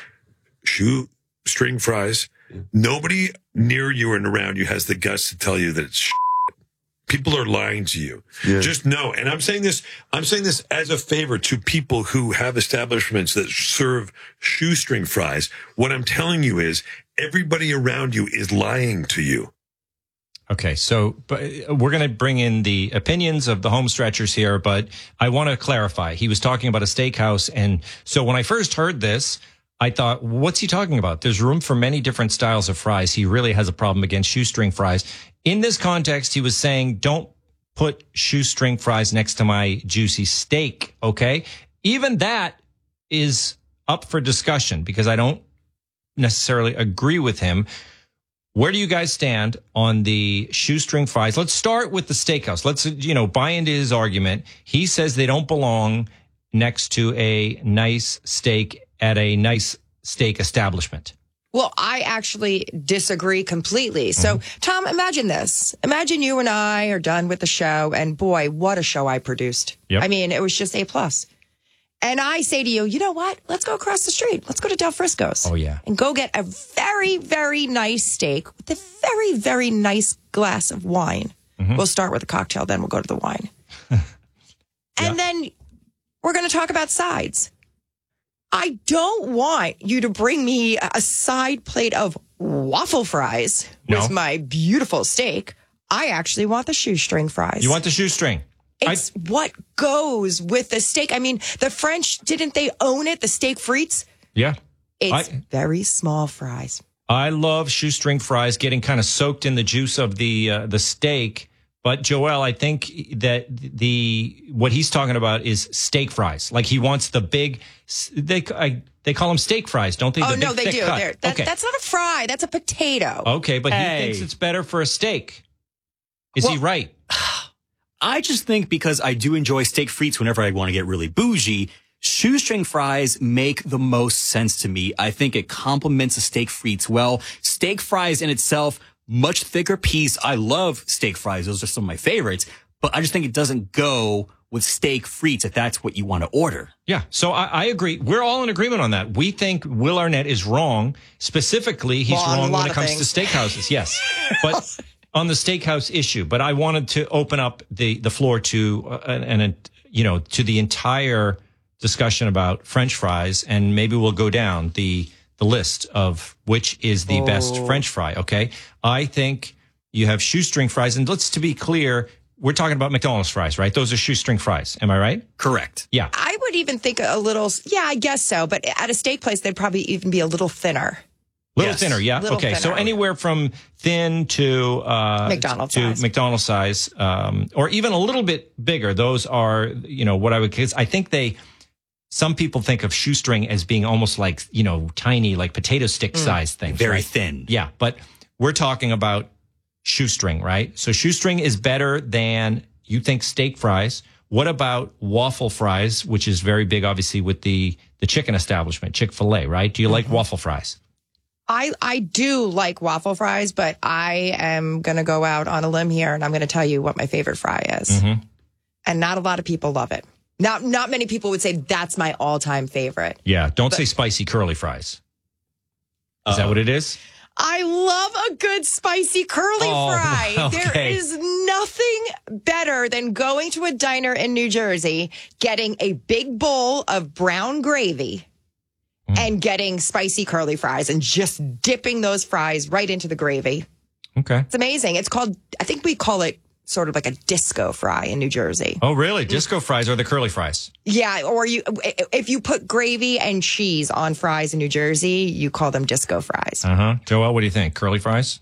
shoestring fries, nobody near you and around you has the guts to tell you that it's shit. People are lying to you. Yeah. Just know. And I'm saying this as a favor to people who have establishments that serve shoestring fries. What I'm telling you is everybody around you is lying to you. Okay, so we're going to bring in the opinions of the home stretchers here, but I want to clarify. He was talking about a steakhouse, and so when I first heard this, I thought, what's he talking about? There's room for many different styles of fries. He really has a problem against shoestring fries. In this context, he was saying, don't put shoestring fries next to my juicy steak, okay? Even that is up for discussion because I don't necessarily agree with him. Where do you guys stand on the shoestring fries? Let's start with the steakhouse. Let's, buy into his argument. He says they don't belong next to a nice steak at a nice steak establishment. Well, I actually disagree completely. So, Tom, imagine this. Imagine you and I are done with the show, and boy, what a show I produced. Yep. I mean, it was just A+. And I say to you, you know what? Let's go across the street. Let's go to Del Frisco's. Oh, yeah. And go get a very, very nice steak with a very, very nice glass of wine. Mm-hmm. We'll start with a cocktail, then we'll go to the wine. And then we're going to talk about sides. I don't want you to bring me a side plate of waffle fries with my beautiful steak. I actually want the shoestring fries. You want the shoestring? It's what goes with the steak. I mean, the French, didn't they own it? The steak frites? Yeah. It's very small fries. I love shoestring fries getting kind of soaked in the juice of the steak. But Joel, I think that what he's talking about is steak fries. Like he wants the big, they call them steak fries, don't they? Oh, no, they do. Okay. That's not a fry. That's a potato. Okay, but he thinks it's better for a steak. Is he right? I just think because I do enjoy steak frites whenever I want to get really bougie, shoestring fries make the most sense to me. I think it complements the steak frites well. Steak fries in itself, much thicker piece. I love steak fries. Those are some of my favorites. But I just think it doesn't go with steak frites if that's what you want to order. Yeah, so I agree. We're all in agreement on that. We think Will Arnett is wrong. Specifically, he's wrong when it comes to steakhouses. Yes, but on the steakhouse issue. But I wanted to open up the floor to to the entire discussion about French fries, and maybe we'll go down the list of which is the best French fry. Okay, I think you have shoestring fries, and to be clear, we're talking about McDonald's fries, right? Those are shoestring fries. Am I right? Correct. Yeah. I would even think a little, I guess so. But at a steak place, they'd probably even be a little thinner. Thinner, yeah. Little okay, thinner. so anywhere from thin to McDonald's size, or even a little bit bigger. Those are, what I would. Cause I think some people think of shoestring as being almost like tiny, like potato stick size things. Very thin. Yeah, but we're talking about shoestring, right? So shoestring is better than you think steak fries. What about waffle fries, which is very big, obviously, with the chicken establishment, Chick-fil-A, right? Do you like waffle fries? I do like waffle fries, but I am going to go out on a limb here, and I'm going to tell you what my favorite fry is. Mm-hmm. And not a lot of people love it. Not many people would say that's my all-time favorite. Yeah, don't say spicy curly fries. Is that what it is? I love a good spicy curly fry. Okay. There is nothing better than going to a diner in New Jersey, getting a big bowl of brown gravy and getting spicy curly fries and just dipping those fries right into the gravy. Okay. It's amazing. It's called, I think we call it sort of like a disco fry in New Jersey. Oh, really? Disco fries are the curly fries. Yeah, or if you put gravy and cheese on fries in New Jersey, you call them disco fries. Uh-huh. Joel, what do you think? Curly fries?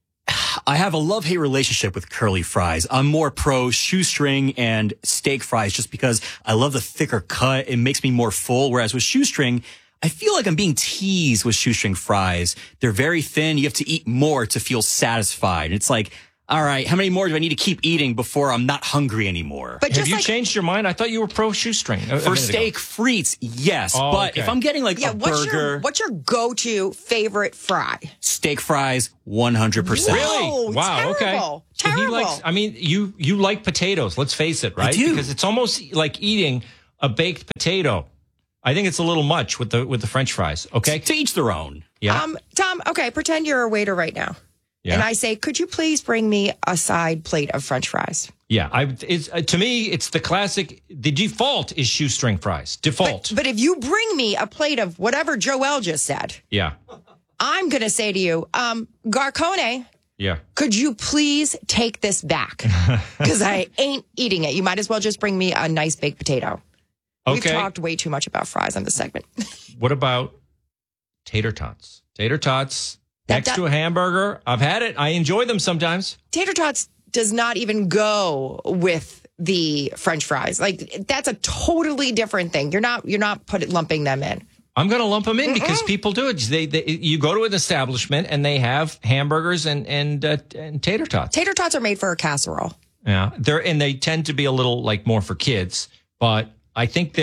I have a love-hate relationship with curly fries. I'm more pro shoestring and steak fries just because I love the thicker cut. It makes me more full, whereas with shoestring, I feel like I'm being teased with shoestring fries. They're very thin. You have to eat more to feel satisfied. It's like, all right, how many more do I need to keep eating before I'm not hungry anymore? But have you changed your mind? I thought you were pro shoestring. For steak frites, yes. Oh, but okay. if I'm getting like a burger. What's your go-to favorite fry? Steak fries, 100%. Really? Wow. Terrible. Okay. Terrible. He likes, I mean, you like potatoes. Let's face it, right? I do. Because it's almost like eating a baked potato. I think it's a little much with the French fries. Okay. To each their own. Yeah. Tom, okay, pretend you're a waiter right now. Yeah. And I say, could you please bring me a side plate of French fries? Yeah. To me, it's the classic. The default is shoestring fries. Default. But if you bring me a plate of whatever Joel just said, Yeah. I'm going to say to you, Garcone, Yeah. could you please take this back? Because I ain't eating it. You might as well just bring me a nice baked potato. We've Okay. talked way too much about fries on this segment. What about tater tots? Tater tots next to a hamburger. I've had it. I enjoy them sometimes. Tater tots does not even go with the French fries. Like, that's a totally different thing. You're not lumping them in. I'm going to lump them in because people do it. You go to an establishment and they have hamburgers and tater tots. Tater tots are made for a casserole. Yeah, they tend to be a little like more for kids, but I think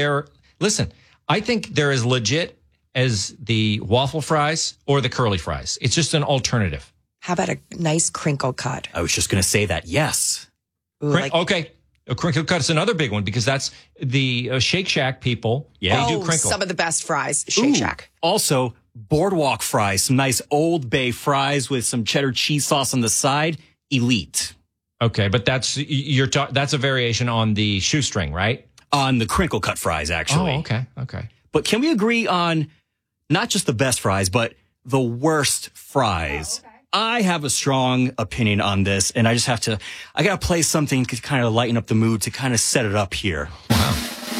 I think they're as legit as the waffle fries or the curly fries. It's just an alternative. How about a nice crinkle cut? I was just going to say that. Yes. Ooh, okay. A crinkle cut is another big one because that's the Shake Shack people. Yeah, they do crinkle. Some of the best fries, Shake Shack. Also, Boardwalk fries, some nice Old Bay fries with some cheddar cheese sauce on the side. Elite. Okay, but that's a variation on the shoestring, right? On the crinkle cut fries, actually. Oh, okay. But can we agree on not just the best fries, but the worst fries? Okay. I have a strong opinion on this, and I got to play something to kind of lighten up the mood, to kind of set it up here. Wow.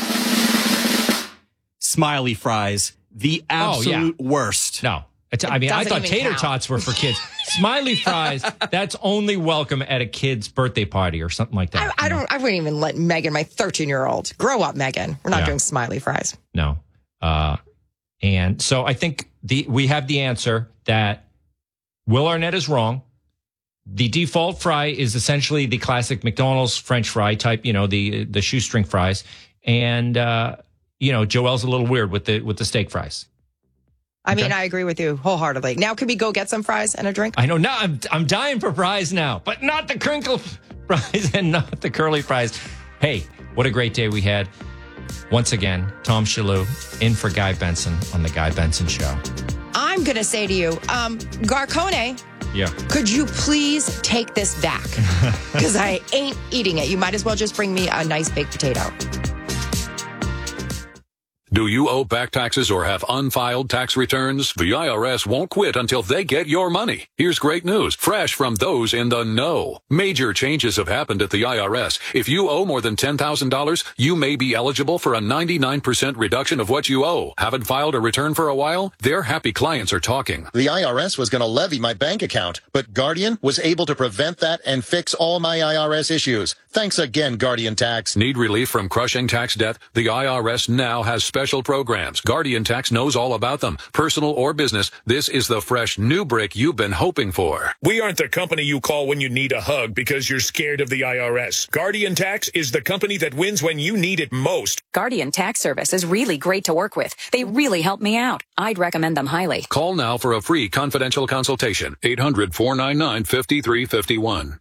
Smiley fries, the absolute worst. No. I thought tater tots were for kids. Smiley fries, that's only welcome at a kid's birthday party or something like that. I wouldn't even let Megan, my 13-year-old, grow up, Megan. We're not doing smiley fries. No. And so I think we have the answer that Will Arnett is wrong. The default fry is essentially the classic McDonald's French fry type, the shoestring fries. And, Joel's a little weird with the steak fries. I mean, I agree with you wholeheartedly. Now, can we go get some fries and a drink? I know. Now I'm dying for fries now, but not the crinkle fries and not the curly fries. Hey, what a great day we had. Once again, Tom Shalhoub in for Guy Benson on The Guy Benson Show. I'm going to say to you, Garcone, yeah, could you please take this back? Because I ain't eating it. You might as well just bring me a nice baked potato. Do you owe back taxes or have unfiled tax returns? The IRS won't quit until they get your money. Here's great news, fresh from those in the know. Major changes have happened at the IRS. If you owe more than $10,000, you may be eligible for a 99% reduction of what you owe. Haven't filed a return for a while? Their happy clients are talking. The IRS was going to levy my bank account, but Guardian was able to prevent that and fix all my IRS issues. Thanks again, Guardian Tax. Need relief from crushing tax debt? The IRS now has special programs. Guardian Tax knows all about them. Personal or business, this is the fresh new break you've been hoping for. We aren't the company you call when you need a hug because you're scared of the IRS. Guardian Tax is the company that wins when you need it most. Guardian Tax Service is really great to work with. They really help me out. I'd recommend them highly. Call now for a free confidential consultation. 800-499-5351.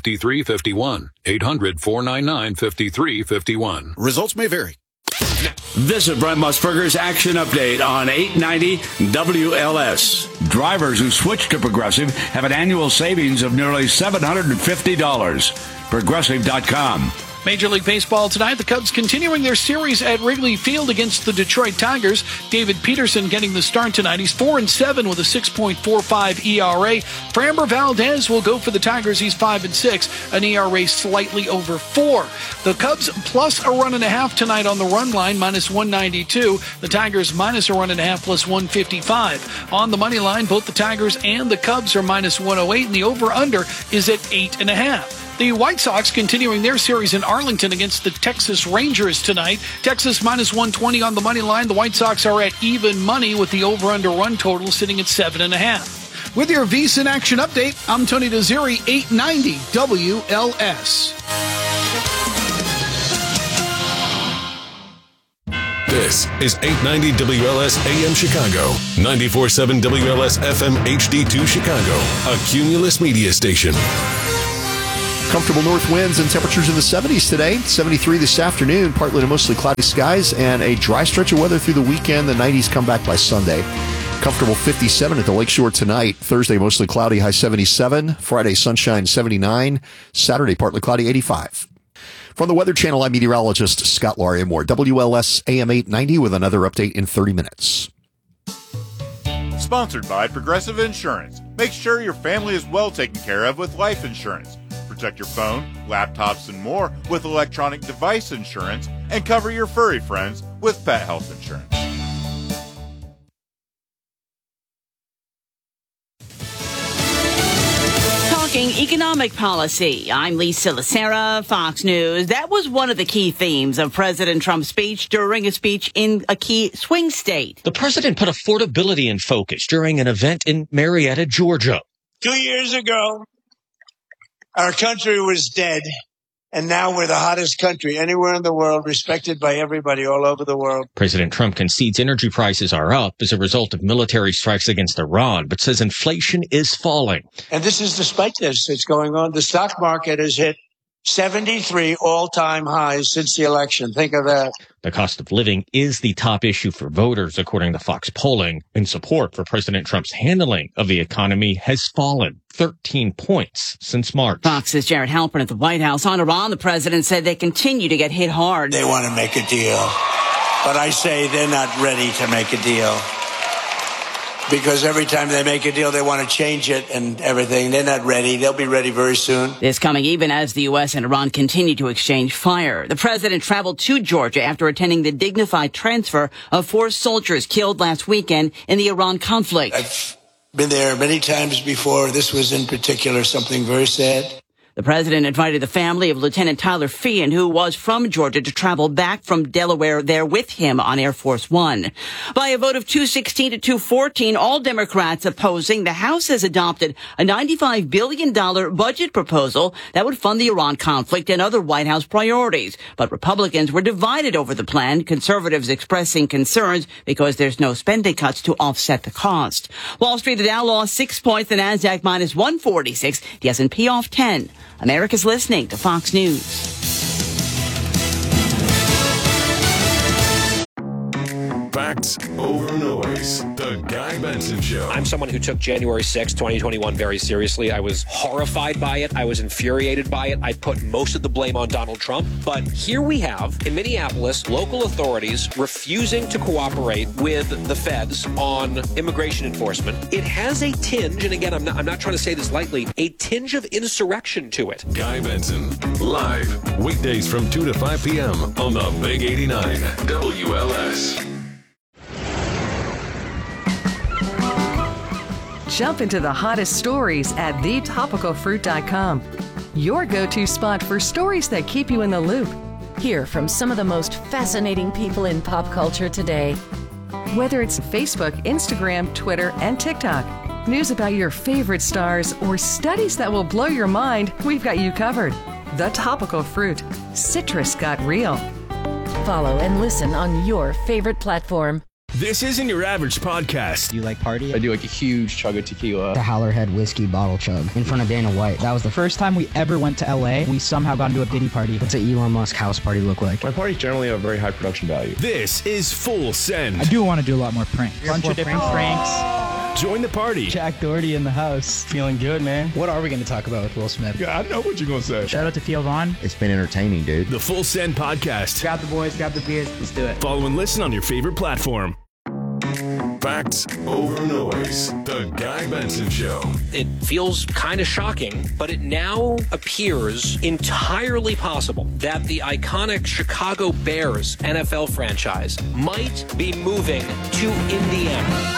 800-499-5351. 800-499-5351. Results may vary. This is Brent Musburger's Action Update on 890 WLS. Drivers who switch to Progressive have an annual savings of nearly $750. Progressive.com. Major League Baseball tonight. The Cubs continuing their series at Wrigley Field against the Detroit Tigers. David Peterson getting the start tonight. He's 4-7 with a 6.45 ERA. Framber Valdez will go for the Tigers. He's 5-6, an ERA slightly over 4. The Cubs plus a run and a half tonight on the run line, minus 192. The Tigers minus a run and a half, plus 155. On the money line, both the Tigers and the Cubs are minus 108, and the over-under is at 8.5. The White Sox continuing their series in Arlington against the Texas Rangers tonight. Texas minus 120 on the money line. The White Sox are at even money with the over-under run total sitting at 7.5. With your VSiN Action Update, I'm Tony Desiri, 890 WLS. This is 890 WLS AM Chicago, 94.7 WLS FM HD2 Chicago, a Cumulus media station. Comfortable north winds and temperatures in the 70s today. 73 this afternoon, partly to mostly cloudy skies, and a dry stretch of weather through the weekend. The 90s come back by Sunday. Comfortable 57 at the Lakeshore tonight. Thursday, mostly cloudy, high 77. Friday, sunshine, 79. Saturday, partly cloudy, 85. From the Weather Channel, I'm meteorologist Scott Larimore. WLS AM 890 with another update in 30 minutes. Sponsored by Progressive Insurance. Make sure your family is well taken care of with life insurance. Protect your phone, laptops, and more with electronic device insurance, and cover your furry friends with pet health insurance. Talking economic policy. I'm Lisa Lacera, Fox News. That was one of the key themes of President Trump's speech during a speech in a key swing state. The president put affordability in focus during an event in Marietta, Georgia. 2 years ago, our country was dead, and now we're the hottest country anywhere in the world, respected by everybody all over the world. President Trump concedes energy prices are up as a result of military strikes against Iran, but says inflation is falling. And this is despite this. It's going on. The stock market has hit 73 all-time highs since the election. Think of that. The cost of living is the top issue for voters, according to Fox polling, and support for President Trump's handling of the economy has fallen 13 points since March. Fox's Jared Halpern at the White House. On Iran, the president said they continue to get hit hard. They want to make a deal, but I say they're not ready to make a deal. Because every time they make a deal, they want to change it and everything. They're not ready. They'll be ready very soon. This coming even as the U.S. and Iran continue to exchange fire. The president traveled to Georgia after attending the dignified transfer of 4 soldiers killed last weekend in the Iran conflict. I've been there many times before. This was in particular something very sad. The president invited the family of Lieutenant Tyler Feehan, who was from Georgia, to travel back from Delaware there with him on Air Force One. By a vote of 216 to 214, all Democrats opposing, the House has adopted a $95 billion budget proposal that would fund the Iran conflict and other White House priorities. But Republicans were divided over the plan, conservatives expressing concerns because there's no spending cuts to offset the cost. Wall Street, the Dow lost 6 points, the Nasdaq minus 146, the S&P off 10. America's listening to Fox News. Facts over noise. The Guy Benson Show. I'm someone who took January 6, 2021 very seriously. I was horrified by it. I was infuriated by it. I put most of the blame on Donald Trump. But here we have, in Minneapolis, local authorities refusing to cooperate with the feds on immigration enforcement. It has a tinge, and again, I'm not trying to say this lightly, a tinge of insurrection to it. Guy Benson, live, weekdays from 2 to 5 p.m. on the Big 89 WLS. Jump into the hottest stories at thetopicalfruit.com. Your go-to spot for stories that keep you in the loop. Hear from some of the most fascinating people in pop culture today. Whether it's Facebook, Instagram, Twitter, and TikTok, news about your favorite stars, or studies that will blow your mind, we've got you covered. The Topical Fruit. Citrus got real. Follow and listen on your favorite platform. This isn't your average podcast. Do you like party? I do like a huge chug of tequila. The Howlerhead whiskey bottle chug in front of Dana White. That was the first time we ever went to LA. We somehow got into a Diddy party. What's an Elon Musk house party look like? My parties generally have very high production value. This is Full Send. I do want to do a lot more pranks. Bunch of different pranks. Join the party. Jack Doherty in the house. Feeling good, man. What are we going to talk about with Will Smith? Yeah, I know what you're going to say. Shout out to Theo Vaughn. It's been entertaining, dude. The Full Send Podcast. Grab the boys, grab the beers. Let's do it. Follow and listen on your favorite platform. Facts over noise. The Guy Benson Show. It feels kind of shocking, but it now appears entirely possible that the iconic Chicago Bears NFL franchise might be moving to Indiana.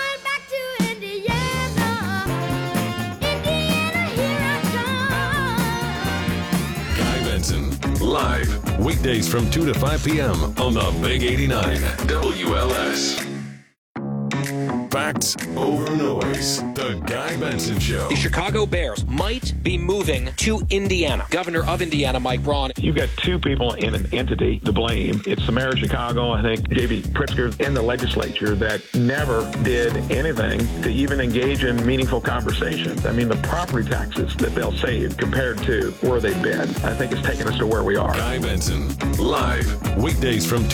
Live, weekdays from 2 to 5 p.m. on the Big 89 WLS. Facts over noise. The Guy Benson Show. The Chicago Bears might be moving to Indiana. Governor of Indiana, Mike Braun. You've got two people in an entity to blame. It's the mayor of Chicago, I think, J.B. Pritzker, in the legislature that never did anything to even engage in meaningful conversations. I mean, the property taxes that they'll save compared to where they've been, I think it's taken us to where we are. Guy Benson, live, weekdays from 2